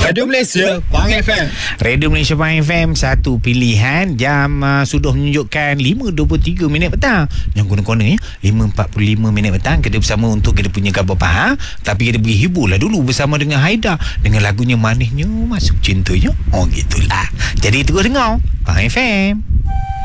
Radio Malaysia Pahang FM. Radio Malaysia Pahang FM, satu pilihan. Jam sudah menunjukkan 5.23 minit petang. Yang kono-kono ya, 5.45 minit petang. Kita bersama untuk kita punya khabar Pahang. Tapi kita pergi hiburlah dulu bersama dengan Haida dengan lagunya Manisnya Masuk Cintanya. Oh gitulah. Jadi terus dengar Pahang FM.